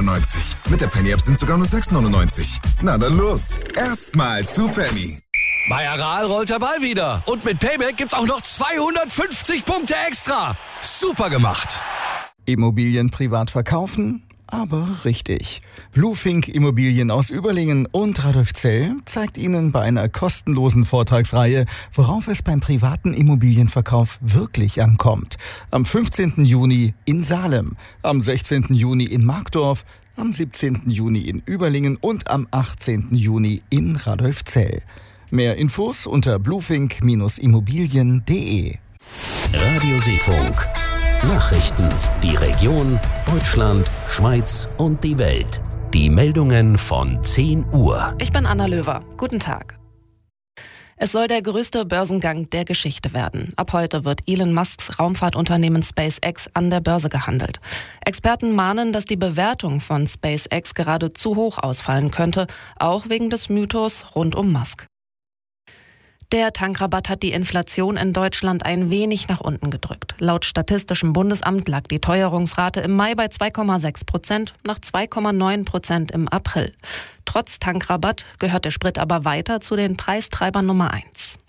7,99. Mit der Penny-App sind sogar nur 6,99. Na dann los, erstmal zu Penny. Bei Aral rollt der Ball wieder. Und mit Payback gibt's auch noch 250 Punkte extra. Super gemacht. Immobilien privat verkaufen? Aber richtig. Bluefink Immobilien aus Überlingen und Radolfzell zeigt Ihnen bei einer kostenlosen Vortragsreihe, worauf es beim privaten Immobilienverkauf wirklich ankommt. Am 15. Juni in Salem, am 16. Juni in Markdorf, am 17. Juni in Überlingen und am 18. Juni in Radolfzell. Mehr Infos unter bluefink-immobilien.de. Radio Seefunk. Nachrichten, die Region, Deutschland, Schweiz und die Welt. Die Meldungen von 10 Uhr. Ich bin Anna Löwer. Guten Tag. Es soll der größte Börsengang der Geschichte werden. Ab heute wird Elon Musks Raumfahrtunternehmen SpaceX an der Börse gehandelt. Experten mahnen, dass die Bewertung von SpaceX gerade zu hoch ausfallen könnte, auch wegen des Mythos rund um Musk. Der Tankrabatt hat die Inflation in Deutschland ein wenig nach unten gedrückt. Laut Statistischem Bundesamt lag die Teuerungsrate im Mai bei 2,6%, nach 2,9% im April. Trotz Tankrabatt gehört der Sprit aber weiter zu den Preistreibern Nummer 1.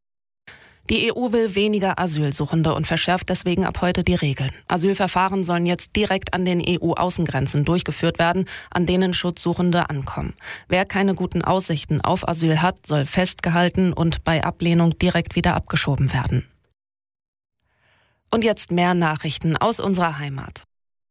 Die EU will weniger Asylsuchende und verschärft deswegen ab heute die Regeln. Asylverfahren sollen jetzt direkt an den EU-Außengrenzen durchgeführt werden, an denen Schutzsuchende ankommen. Wer keine guten Aussichten auf Asyl hat, soll festgehalten und bei Ablehnung direkt wieder abgeschoben werden. Und jetzt mehr Nachrichten aus unserer Heimat.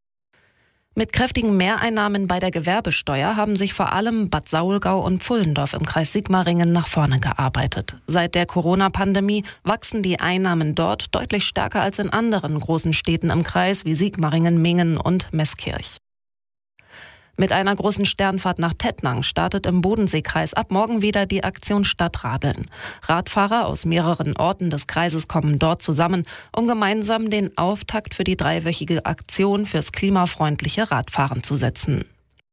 Mit kräftigen Mehreinnahmen bei der Gewerbesteuer haben sich vor allem Bad Saulgau und Pfullendorf im Kreis Sigmaringen nach vorne gearbeitet. Seit der Corona-Pandemie wachsen die Einnahmen dort deutlich stärker als in anderen großen Städten im Kreis wie Sigmaringen, Mingen und Meßkirch. Mit einer großen Sternfahrt nach Tettnang startet im Bodenseekreis ab morgen wieder die Aktion Stadtradeln. Radfahrer aus mehreren Orten des Kreises kommen dort zusammen, um gemeinsam den Auftakt für die 3-wöchige Aktion fürs klimafreundliche Radfahren zu setzen.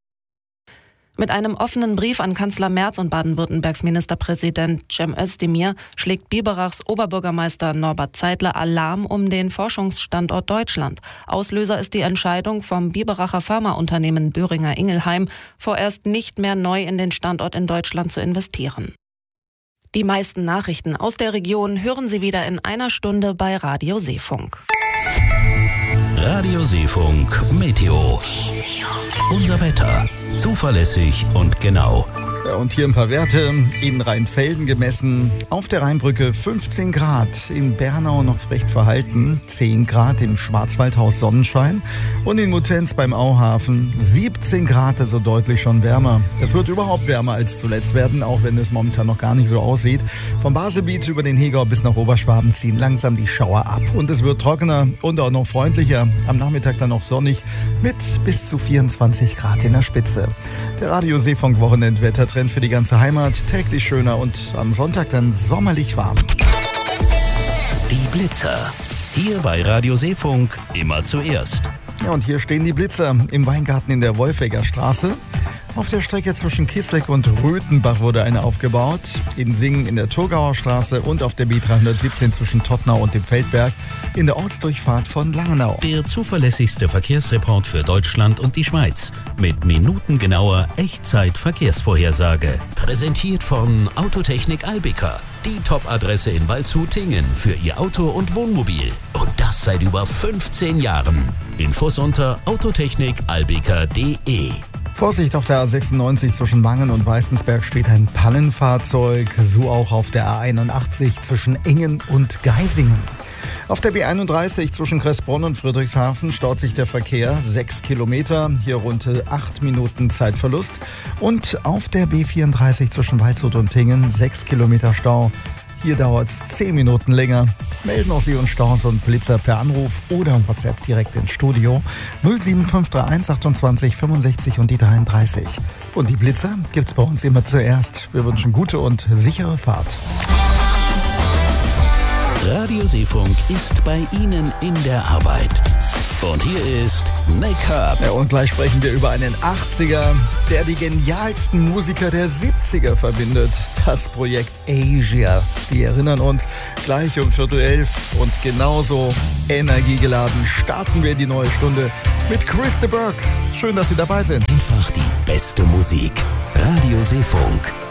Mit einem offenen Brief an Kanzler Merz und Baden-Württembergs Ministerpräsident Cem Özdemir schlägt Biberachs Oberbürgermeister Norbert Zeidler Alarm um den Forschungsstandort Deutschland. Auslöser ist die Entscheidung vom Biberacher Pharmaunternehmen Boehringer Ingelheim, vorerst nicht mehr neu in den Standort in Deutschland zu investieren. Die meisten Nachrichten aus der Region hören Sie wieder in einer Stunde bei Radio Seefunk. Radio Seefunk Meteo. Unser Wetter. Zuverlässig und genau. Ja, und hier ein paar Werte. In Rheinfelden gemessen auf der Rheinbrücke 15 Grad, in Bernau noch recht verhalten, 10 Grad im Schwarzwaldhaus Sonnenschein und in Mutenz beim Auhafen 17 Grad, also deutlich schon wärmer. Es wird überhaupt wärmer als zuletzt werden, auch wenn es momentan noch gar nicht so aussieht. Vom Baselbiet über den Hegau bis nach Oberschwaben ziehen langsam die Schauer ab und es wird trockener und auch noch freundlicher. Am Nachmittag dann noch sonnig mit bis zu 24 Grad in der Spitze. Der Radio Seefunk Wochenendwettertrend für die ganze Heimat, täglich schöner und am Sonntag dann sommerlich warm. Die Blitzer. Hier bei Radio Seefunk immer zuerst. Ja, und hier stehen die Blitzer im Weingarten in der Wolfegger Straße. Auf der Strecke zwischen Kissleck und Röthenbach wurde eine aufgebaut. In Singen in der Thurgauer Straße und auf der B317 zwischen Tottnau und dem Feldberg in der Ortsdurchfahrt von Langenau. Der zuverlässigste Verkehrsreport für Deutschland und die Schweiz. Mit minutengenauer Echtzeit-Verkehrsvorhersage. Präsentiert von Autotechnik Albika. Die Top-Adresse in Waldshut-Tingen für Ihr Auto und Wohnmobil. Und das seit über 15 Jahren. Infos unter autotechnikalbika.de. Vorsicht, auf der A96 zwischen Wangen und Weißensberg steht ein Pannenfahrzeug, so auch auf der A81 zwischen Engen und Geisingen. Auf der B31 zwischen Kressbronn und Friedrichshafen staut sich der Verkehr 6 Kilometer, hier rund 8 Minuten Zeitverlust. Und auf der B34 zwischen Waldshut und Tingen 6 Kilometer Stau. Hier dauert es 10 Minuten länger. Melden auch Sie uns Staus und Blitzer per Anruf oder WhatsApp direkt ins Studio 07531 28 65 und die 33. Und die Blitzer gibt's bei uns immer zuerst. Wir wünschen gute und sichere Fahrt. Radio Seefunk ist bei Ihnen in der Arbeit. Und hier ist Make-up. Ja, und gleich sprechen wir über einen 80er, der die genialsten Musiker der 70er verbindet. Das Projekt Asia. Wir erinnern uns, gleich um 10:45 und genauso energiegeladen starten wir die neue Stunde mit Chris de Burgh. Schön, dass Sie dabei sind. Einfach die beste Musik. Radio Seefunk.